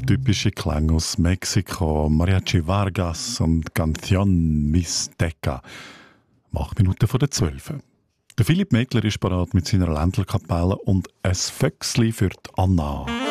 typische Klänge aus Mexiko, Mariachi Vargas und Canción Mixteca. 8 Minuten vor der 12. Der Philipp Megler ist parat mit seiner Ländlerkapelle und ein Füchsli für die Anna.